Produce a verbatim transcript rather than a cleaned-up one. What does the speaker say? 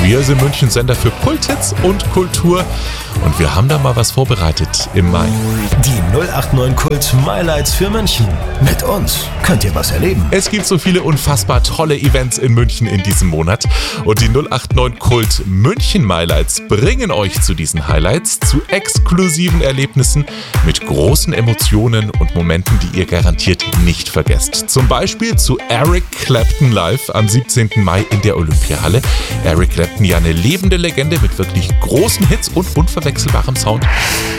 Wir sind München Sender für Kulthits und Kultur und wir haben da mal was vorbereitet im Mai. Die null acht neun Kult Highlights für München. Mit uns könnt ihr was erleben. Es gibt so viele unfassbar tolle Events in München in diesem Monat und die null acht neun Kult München Highlights bringen euch zu diesen Highlights, zu exklusiven Erlebnissen mit großen Emotionen und Momenten, die ihr garantiert nicht vergesst. Zum Beispiel zu Eric Clapton live am siebzehnten Mai in der Olympiahalle. Eric Clapton ja eine lebende Legende mit wirklich großen Hits und unverwechselbarem Sound.